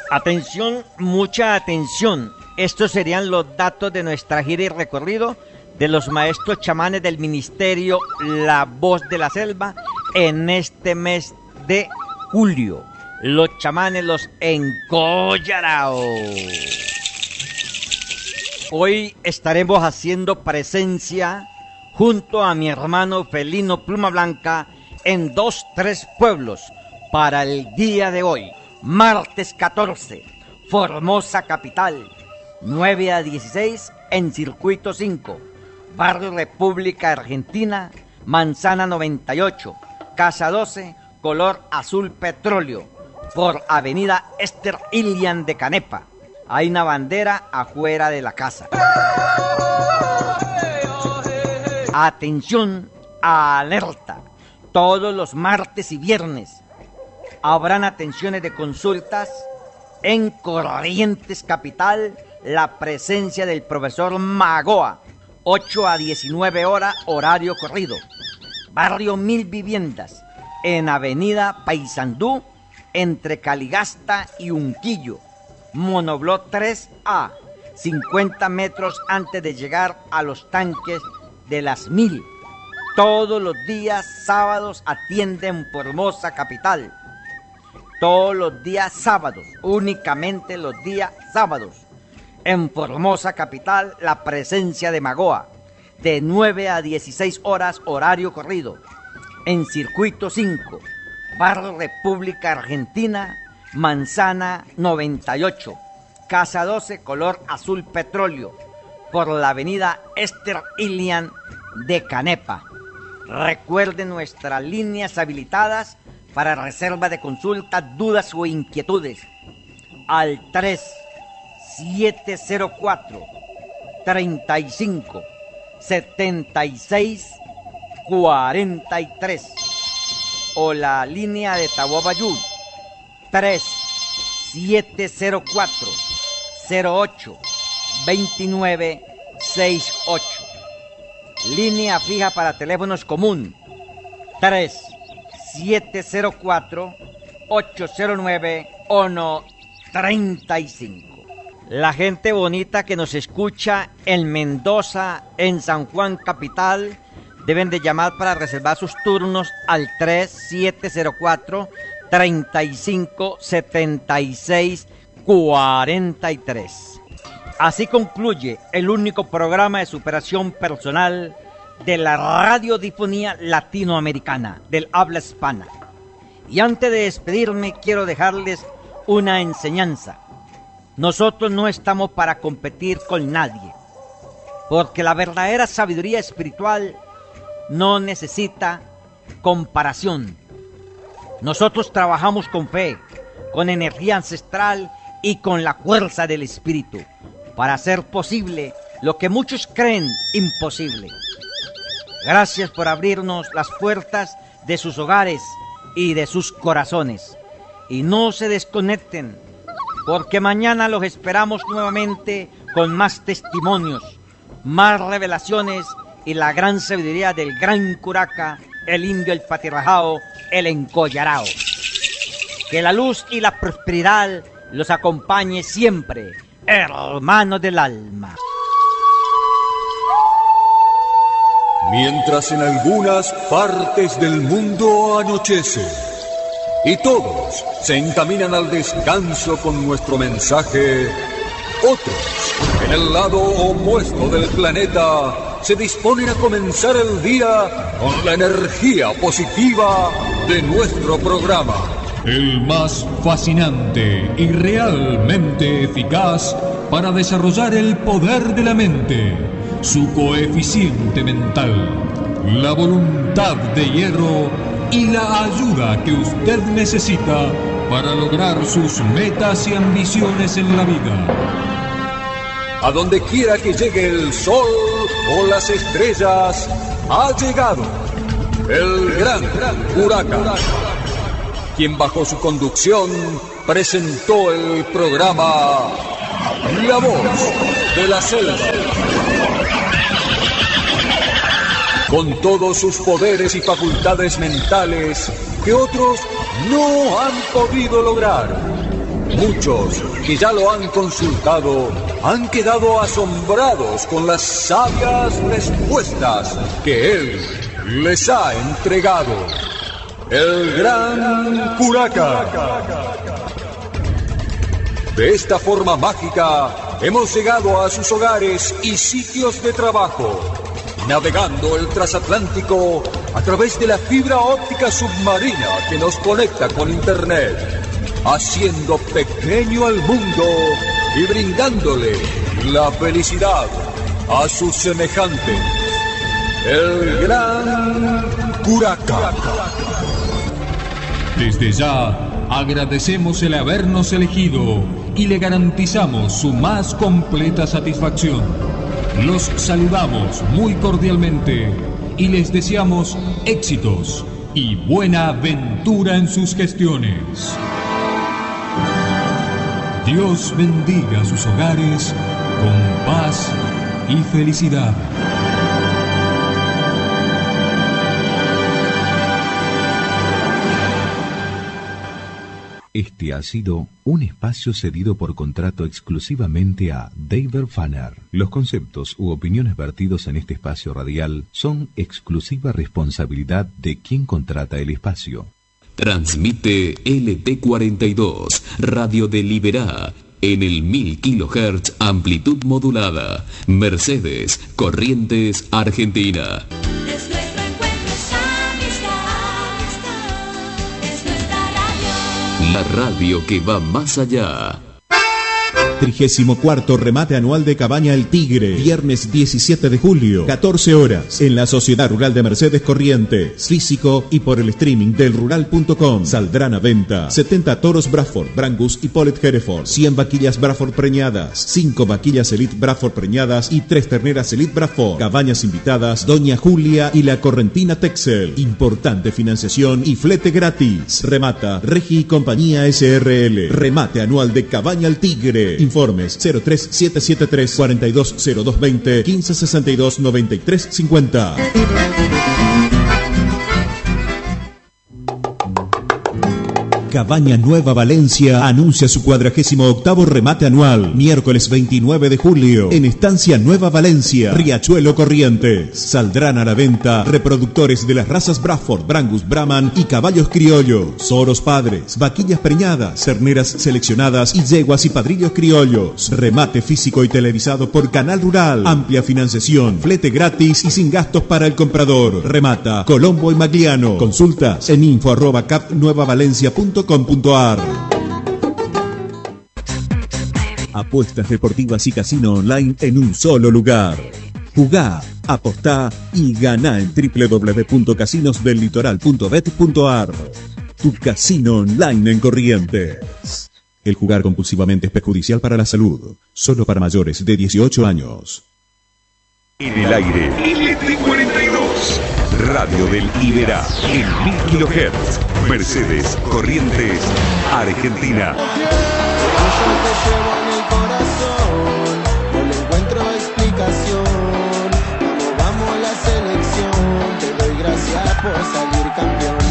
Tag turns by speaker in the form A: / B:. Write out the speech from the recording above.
A: Atención, mucha atención. Estos serían los datos de nuestra gira y recorrido de los maestros chamanes del ministerio La Voz de la Selva en este mes de julio. Los chamanes, los Encoyarao. Hoy estaremos haciendo presencia junto a mi hermano Felino Pluma Blanca en 2-3 pueblos para el día de hoy. Martes 14, Formosa Capital, 9 a 16 en Circuito 5, Barrio República Argentina, Manzana 98, Casa 12, color azul petróleo, por Avenida Esther Ilian de Canepa. Hay una bandera afuera de la casa. Atención, alerta. Todos los martes y viernes habrán atenciones de consultas en Corrientes Capital, la presencia del profesor Magoa, 8 a 19 horas, horario corrido. Barrio Mil Viviendas, en Avenida Paysandú, entre Caligasta y Unquillo, Monobloc 3A, 50 metros antes de llegar a los tanques de las Mil. Todos los días sábados atienden Formosa Capital. Todos los días sábados, únicamente los días sábados. En Formosa Capital, la presencia de Magoa, de 9 a 16 horas, horario corrido. En Circuito 5, Barrio República Argentina, Manzana 98, Casa 12, color azul petróleo, por la Avenida Esther Ilian de Canepa. Recuerden nuestras líneas habilitadas para reserva de consultas, dudas o inquietudes al 3704 35 76 43 o la línea de Tabobayú 3704 08 29 68. Línea fija para teléfonos común 3704 809 135. La gente bonita que nos escucha en Mendoza, en San Juan Capital, deben de llamar para reservar sus turnos al 3704 35 76 43. Así concluye el único programa de superación personal de la radiodifonía latinoamericana del habla hispana. Y antes de despedirme, quiero dejarles una enseñanza. Nosotros no estamos para competir con nadie, porque la verdadera sabiduría espiritual no necesita comparación. Nosotros trabajamos con fe, con energía ancestral y con la fuerza del espíritu, para hacer posible lo que muchos creen imposible. Gracias por abrirnos las puertas de sus hogares y de sus corazones. Y no se desconecten, porque mañana los esperamos nuevamente con más testimonios, más revelaciones y la gran sabiduría del gran curaca, el indio, el patirrajao, el encollarao. Que la luz y la prosperidad los acompañe siempre, hermanos del alma.
B: Mientras en algunas partes del mundo anochece y todos se encaminan al descanso con nuestro mensaje, otros, en el lado opuesto del planeta, se disponen a comenzar el día con la energía positiva de nuestro programa.
C: El más fascinante y realmente eficaz para desarrollar el poder de la mente, su coeficiente mental, la voluntad de hierro y la ayuda que usted necesita para lograr sus metas y ambiciones en la vida.
B: A donde quiera que llegue el sol o las estrellas, ha llegado el gran Curaca, quien bajo su conducción presentó el programa La Voz de la Selva, con todos sus poderes y facultades mentales que otros no han podido lograr. Muchos que ya lo han consultado han quedado asombrados con las sabias respuestas que él les ha entregado. El Gran Curaca. De esta forma mágica hemos llegado a sus hogares y sitios de trabajo, navegando el transatlántico a través de la fibra óptica submarina que nos conecta con Internet, haciendo pequeño al mundo y brindándole la felicidad a sus semejantes. El Gran Curaca.
C: Desde ya agradecemos el habernos elegido y le garantizamos su más completa satisfacción. Los saludamos muy cordialmente y les deseamos éxitos y buena aventura en sus gestiones. Dios bendiga sus hogares con paz y felicidad.
D: Este ha sido un espacio cedido por contrato exclusivamente a David Fanner. Los conceptos u opiniones vertidos en este espacio radial son exclusiva responsabilidad de quien contrata el espacio.
E: Transmite LT42, Radio de Liberá, en el 1000 kHz, amplitud modulada, Mercedes, Corrientes, Argentina.
F: Es nuestro encuentro, es amistad, es nuestra radio.
E: La radio que va más allá.
G: 34º remate anual de Cabaña El Tigre, viernes 17 de julio, 14 horas, en la Sociedad Rural de Mercedes Corrientes, físico y por el streaming del rural.com. Saldrán a venta 70 toros Bradford, Brangus y Polet Hereford, 100 vaquillas Bradford preñadas, 5 vaquillas Elite Bradford preñadas y 3 terneras Elite Bradford. Cabañas invitadas, Doña Julia y la Correntina Texel. Importante financiación y flete gratis. Remata Regi y Compañía SRL. Remate anual de Cabaña El Tigre. Informes 03773 420220 1562 9350. Cabaña Nueva Valencia anuncia su 48º remate anual, miércoles 29 de julio, en Estancia Nueva Valencia, Riachuelo Corrientes. Saldrán a la venta reproductores de las razas Bradford, Brangus, Brahman y caballos criollos, oros padres, vaquillas preñadas, terneras seleccionadas y yeguas y padrillos criollos. Remate físico y televisado por Canal Rural. Amplia financiación, flete gratis y sin gastos para el comprador. Remata Colombo y Magliano. Consultas en info@capnuevavalencia.com.ar. Apuestas deportivas y casino online en un solo lugar. Jugá, apostá y ganá en www.casinosdellitoral.bet.ar. Tu casino online en Corrientes. El jugar compulsivamente es perjudicial para la salud. Solo para mayores de 18 años.
H: En el aire, LT42, Radio del Iberá, en 1000 kHz, Mercedes, Corrientes, Argentina.
I: Yo te llevo en el corazón, no le encuentro explicación. Vamos a la selección, te doy gracias por salir campeón.